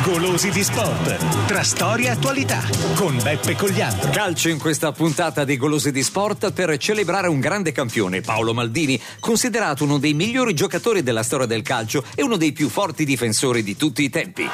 Golosi di Sport, tra storia e attualità, con Beppe Cogliandro. Calcio in questa puntata di Golosi di Sport per celebrare un grande campione, Paolo Maldini, considerato uno dei migliori giocatori della storia del calcio e uno dei più forti difensori di tutti i tempi.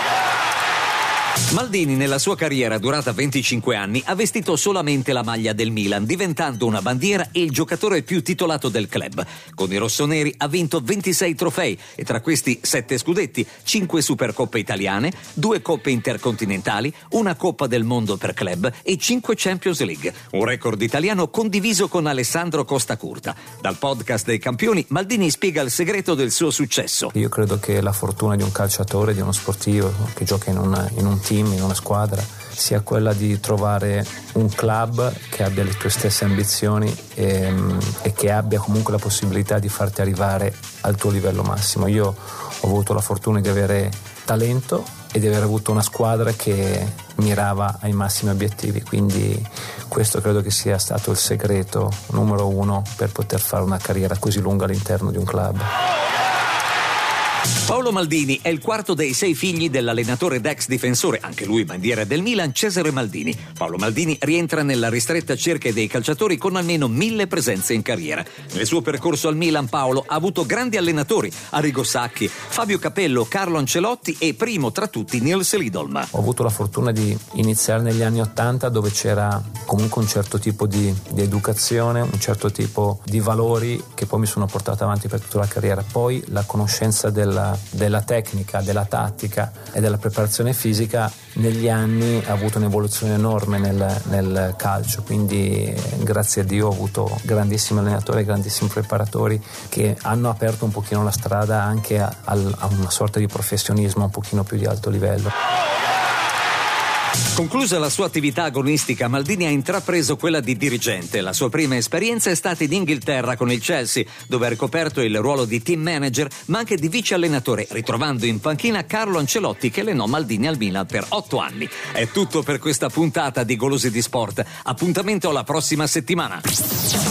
Maldini nella sua carriera durata 25 anni ha vestito solamente la maglia del Milan, diventando una bandiera e il giocatore più titolato del club. Con i rossoneri ha vinto 26 trofei e tra questi 7 scudetti, 5 Supercoppe italiane, 2 Coppe intercontinentali, una Coppa del Mondo per club e 5 Champions League, un record italiano condiviso con Alessandro Costacurta. Dal podcast dei campioni Maldini spiega il segreto del suo successo. Io credo che la fortuna di un calciatore, di uno sportivo che gioca in un team, in una squadra, sia quella di trovare un club che abbia le tue stesse ambizioni e che abbia comunque la possibilità di farti arrivare al tuo livello massimo. Io ho avuto la fortuna di avere talento e di aver avuto una squadra che mirava ai massimi obiettivi, quindi questo credo che sia stato il segreto numero 1 per poter fare una carriera così lunga all'interno di un club. Paolo Maldini è il quarto dei 6 figli dell'allenatore ed ex difensore, anche lui bandiera del Milan, Cesare Maldini. Paolo Maldini rientra nella ristretta cerchia dei calciatori con almeno 1000 presenze in carriera. Nel suo percorso al Milan, Paolo ha avuto grandi allenatori: Arrigo Sacchi, Fabio Capello, Carlo Ancelotti e primo tra tutti Nils Lidolm. Ho avuto la fortuna di iniziare negli anni '80, dove c'era comunque un certo tipo di educazione, un certo tipo di valori che poi mi sono portato avanti per tutta la carriera. Poi la conoscenza della tecnica, della tattica e della preparazione fisica negli anni ha avuto un'evoluzione enorme nel calcio, quindi grazie a Dio ho avuto grandissimi allenatori, grandissimi preparatori che hanno aperto un pochino la strada anche a una sorta di professionismo un pochino più di alto livello. Conclusa la sua attività agonistica, Maldini ha intrapreso quella di dirigente. La sua prima esperienza è stata in Inghilterra con il Chelsea, dove ha ricoperto il ruolo di team manager, ma anche di vice allenatore, ritrovando in panchina Carlo Ancelotti che allenò Maldini al Milan per 8 anni. È tutto per questa puntata di Golosi di Sport. Appuntamento alla prossima settimana.